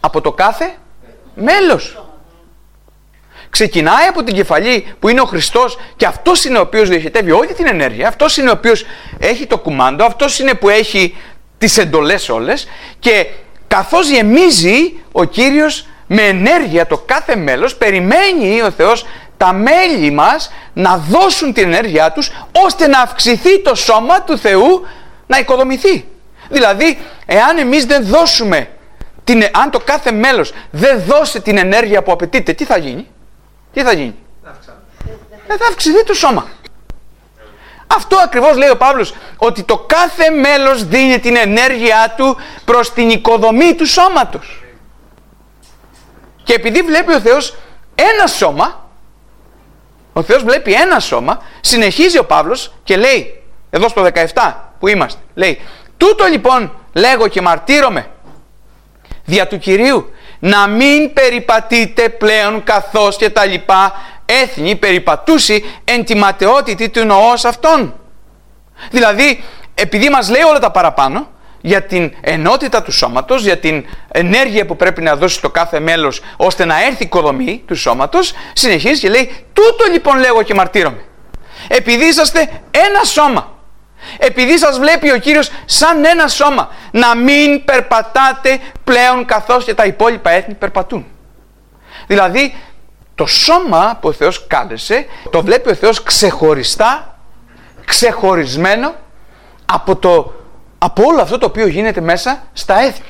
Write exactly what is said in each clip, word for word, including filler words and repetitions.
Από το κάθε μέλος. Ξεκινάει από την κεφαλή που είναι ο Χριστός και αυτός είναι ο οποίος διοχετεύει όλη την ενέργεια, αυτός είναι ο οποίος έχει το κουμάντο, αυτός είναι που έχει τις εντολές όλες και καθώς γεμίζει ο Κύριος με ενέργεια το κάθε μέλος, περιμένει ο Θεός τα μέλη μας να δώσουν την ενέργειά τους ώστε να αυξηθεί το σώμα του Θεού να οικοδομηθεί. Δηλαδή, εάν εμείς δεν δώσουμε, την, αν το κάθε μέλος δεν δώσει την ενέργεια που απαιτείται, τι θα γίνει? Τι θα γίνει? Δεν θα αυξηθεί το σώμα. Αυτό ακριβώς λέει ο Παύλος, ότι το κάθε μέλος δίνει την ενέργειά του προς την οικοδομή του σώματος. Και επειδή βλέπει ο Θεός ένα σώμα, ο Θεός βλέπει ένα σώμα, συνεχίζει ο Παύλος και λέει, εδώ στο δεκαεπτά που είμαστε, λέει, τούτο λοιπόν λέγω και μαρτύρομαι δια του Κυρίου, να μην περιπατείτε πλέον καθώς και τα λοιπά έθνη περιπατούσι εν τη ματαιότητη του νοός αυτών. Δηλαδή, επειδή μας λέει όλα τα παραπάνω για την ενότητα του σώματος, για την ενέργεια που πρέπει να δώσει το κάθε μέλος ώστε να έρθει η οικοδομή του σώματος, συνεχίζει και λέει, τούτο λοιπόν λέγω και μαρτύρομαι. Επειδή είσαστε ένα σώμα, επειδή σας βλέπει ο Κύριος σαν ένα σώμα, να μην περπατάτε πλέον καθώς και τα υπόλοιπα έθνη περπατούν. Δηλαδή, το σώμα που ο Θεός κάλεσε, το βλέπει ο Θεός ξεχωριστά, ξεχωρισμένο από, το, από όλο αυτό το οποίο γίνεται μέσα στα έθνη.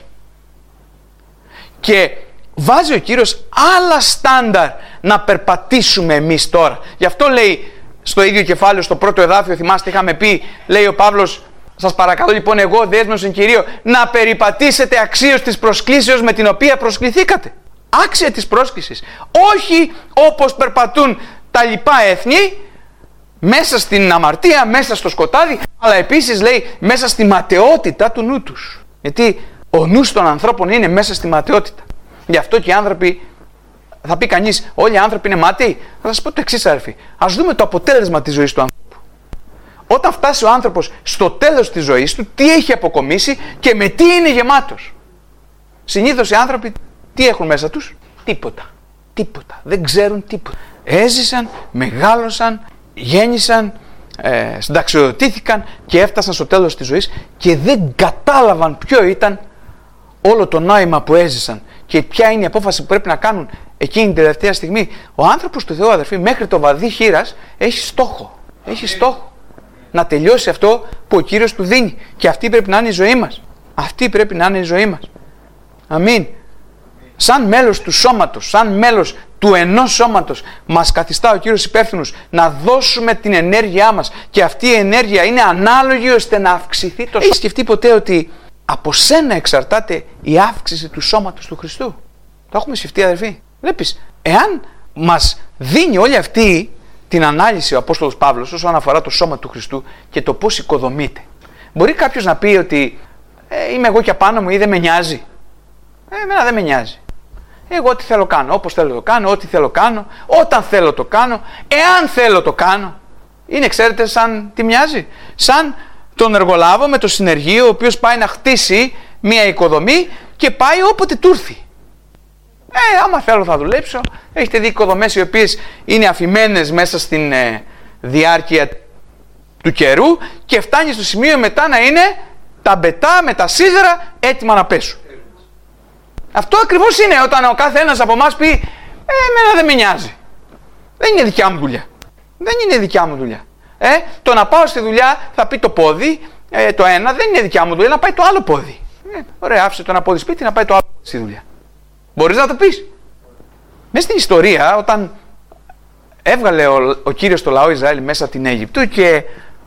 Και βάζει ο Κύριος άλλα στάνταρ να περπατήσουμε εμείς τώρα. Γι' αυτό λέει στο ίδιο κεφάλαιο, στο πρώτο εδάφιο, θυμάστε είχαμε πει, λέει ο Παύλος, σας παρακαλώ λοιπόν εγώ δέσμιος εν Κυρίω, να περιπατήσετε αξίως της προσκλήσεως με την οποία προσκληθήκατε. Άξια της πρόσκλησης. Όχι όπως περπατούν τα λοιπά έθνη, μέσα στην αμαρτία, μέσα στο σκοτάδι, αλλά επίσης λέει μέσα στη ματαιότητα του νου τους. Γιατί ο νους των ανθρώπων είναι μέσα στη ματαιότητα. Γι' αυτό και οι άνθρωποι, θα πει κανείς, όλοι οι άνθρωποι είναι μάταιοι. Θα σας πω το εξής, αδερφοί. Ας δούμε το αποτέλεσμα της ζωής του ανθρώπου. Όταν φτάσει ο άνθρωπος στο τέλος της ζωής του, τι έχει αποκομίσει και με τι είναι γεμάτος. Συνήθως οι άνθρωποι τι έχουν μέσα τους? Τίποτα. Τίποτα. Δεν ξέρουν τίποτα. Έζησαν, μεγάλωσαν, γέννησαν, ε, συνταξιοδοτήθηκαν και έφτασαν στο τέλος της ζωής και δεν κατάλαβαν ποιο ήταν όλο το νόημα που έζησαν και ποια είναι η απόφαση που πρέπει να κάνουν εκείνη την τελευταία στιγμή. Ο άνθρωπος του Θεού, αδερφοί, μέχρι το βαδί χήρας έχει στόχο. Έχει στόχο να τελειώσει αυτό που ο Κύριος του δίνει. Και αυτή πρέπει να είναι η ζωή μας. Αυτή πρέπει να είναι η ζωή μας. Αμήν. Σαν μέλος του σώματος, σαν μέλος του ενός σώματος, μας καθιστά ο Κύριος υπεύθυνος να δώσουμε την ενέργειά μας και αυτή η ενέργεια είναι ανάλογη ώστε να αυξηθεί το σώμα. Έχεις σκεφτεί ποτέ ότι από σένα εξαρτάται η αύξηση του σώματος του Χριστού? Το έχουμε σκεφτεί, αδερφοί? Βλέπεις, εάν μας δίνει όλη αυτή την ανάλυση ο Απόστολος Παύλος όσον αφορά το σώμα του Χριστού και το πώς οικοδομείται, μπορεί κάποιος να πει ότι ε, είμαι εγώ και απάνω μου ή δεν με νοιάζει? Ε, εμένα δεν με νοιάζει. Εγώ ό,τι θέλω κάνω, όπως θέλω το κάνω, ό,τι θέλω κάνω, όταν θέλω το κάνω, εάν θέλω το κάνω. Είναι, ξέρετε, σαν τι μοιάζει? Σαν τον εργολάβο με το συνεργείο, ο οποίος πάει να χτίσει μια οικοδομή και πάει όποτε του έρθει. Ε, άμα θέλω θα δουλέψω. Έχετε δει οικοδομές οι οποίες είναι αφημένες μέσα στην ε, διάρκεια του καιρού και φτάνει στο σημείο μετά να είναι τα μπετά με τα σίδερα έτοιμα να πέσουν. Αυτό ακριβώς είναι όταν ο κάθε ένας από εμάς πει ε, εμένα δεν με νοιάζει. Δεν είναι δικιά μου δουλειά. Δεν είναι δικιά μου δουλειά. Ε, το να πάω στη δουλειά θα πει το πόδι, ε, το ένα, δεν είναι δικιά μου δουλειά, να πάει το άλλο πόδι. Ε, ωραία, άφησε το ένα πόδι σπίτι να πάει το άλλο στη δουλειά. Μπορείς να το πεις? Μες στην ιστορία, όταν έβγαλε ο, ο Κύριος το λαό Ισραήλ μέσα από την Αίγυπτο και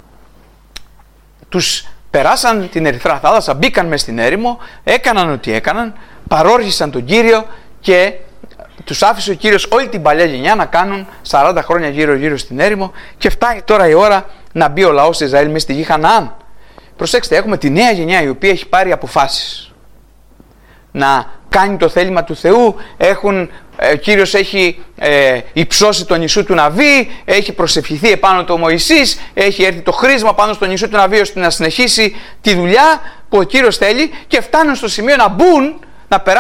τους περάσαν την Ερυθρά Θάλασσα, μπήκαν μες στην έρημο, έκαναν ό,τι έκαναν, παρόργησαν τον Κύριο και τους άφησε ο Κύριος όλη την παλιά γενιά να κάνουν σαράντα χρόνια γύρω γύρω στην έρημο και φτάνει τώρα η ώρα να μπει ο λαός Ισραήλ μέσα στη γη Χαναάν. Προσέξτε, έχουμε τη νέα γενιά η οποία έχει πάρει αποφάσεις να κάνει το θέλημα του Θεού. Έχουν, ο Κύριος έχει ε, υψώσει το νησού του Ναβί, έχει προσευχηθεί επάνω του Μωυσής, έχει έρθει το χρήσμα πάνω στο νησού του Ναβί ώστε να συνεχίσει τη δουλειά που ο Κύριος θέλει και φτάνουν στο σημείο να μπουν, να περάσουν